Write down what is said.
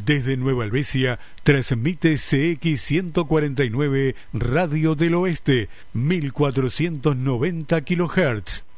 Desde Nueva Helvecia, transmite CX 149 Radio del Oeste, 1490 kHz.